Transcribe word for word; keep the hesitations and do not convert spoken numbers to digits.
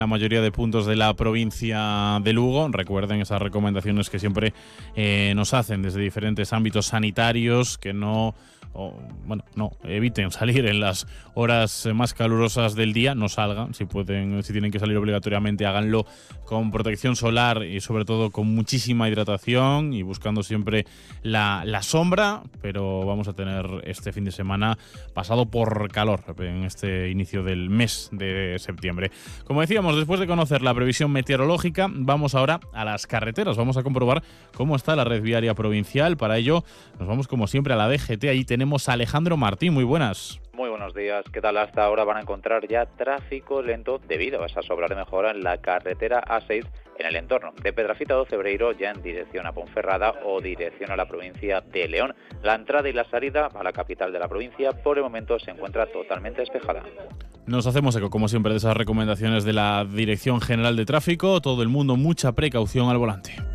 la mayoría de puntos de la provincia de Lugo. Recuerden esas recomendaciones que siempre eh, nos hacen desde diferentes ámbitos sanitarios, que no, o, bueno, no eviten salir en las horas más calurosas del día, no salgan, si pueden, si tienen que salir obligatoriamente, háganlo con protección solar y sobre todo con muchísima hidratación y buscando siempre la, la sombra, pero vamos a tener este fin de semana pasado por calor en este inicio del mes de septiembre. Como decíamos, después de conocer la previsión meteorológica, vamos ahora a las carreteras. Vamos a comprobar cómo está la red viaria provincial. Para ello, nos vamos como siempre a la D G T. Allí tenemos a Alejandro Martín. Muy buenas. Muy buenos días. ¿Qué tal? Hasta ahora van a encontrar ya tráfico lento debido a esas obras de mejora en la carretera A seis en el entorno de Pedrafita do Cebreiro, ya en dirección a Ponferrada o dirección a la provincia de León. La entrada y la salida a la capital de la provincia por el momento se encuentra totalmente despejada. Nos hacemos eco, como siempre, de esas recomendaciones de la Dirección General de Tráfico. Todo el mundo, mucha precaución al volante.